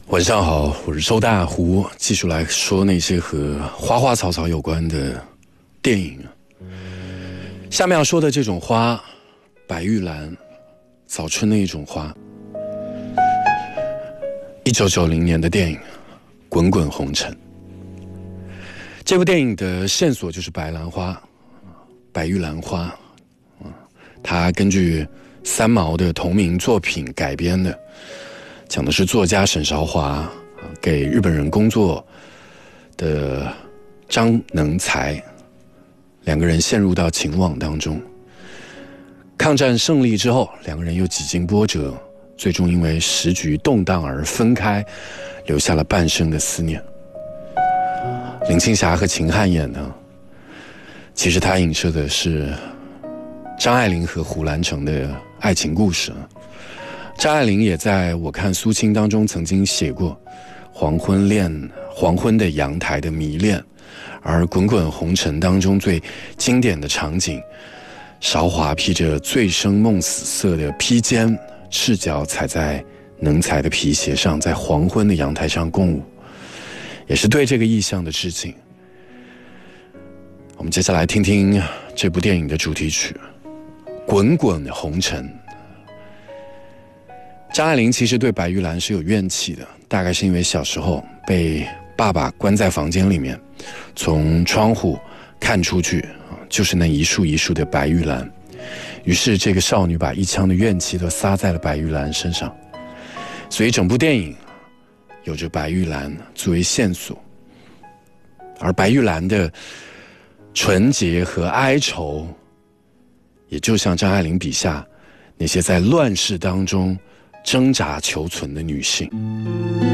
晚上好，我是周大胡，继续来说那些和花花草草有关的电影。下面要说的这种花，白玉兰，早春的一种花。1990年的电影《滚滚红尘》，这部电影的线索就是白玉兰花，它根据三毛的同名作品改编的，讲的是作家沈韶华给日本人工作的张能才两个人陷入到情网当中。抗战胜利之后，两个人又几经波折，最终因为时局动荡而分开，留下了半生的思念。林青霞和秦汉演呢，其实他影射的是张爱玲和胡兰成的爱情故事。张爱玲也在我看苏青当中曾经写过黄昏的阳台的迷恋，而滚滚红尘当中最经典的场景，韶华披着醉生梦死色的披肩，赤脚踩在能才的皮鞋上，在黄昏的阳台上共舞，也是对这个意象的致敬。我们接下来听听这部电影的主题曲《滚滚红尘》。张爱玲其实对白玉兰是有怨气的，大概是因为小时候被爸爸关在房间里面，从窗户看出去就是那一束一束的白玉兰，于是这个少女把一腔的怨气都撒在了白玉兰身上，所以整部电影有着白玉兰作为线索，而白玉兰的纯洁和哀愁，也就像张爱玲笔下那些在乱世当中挣扎求存的女性。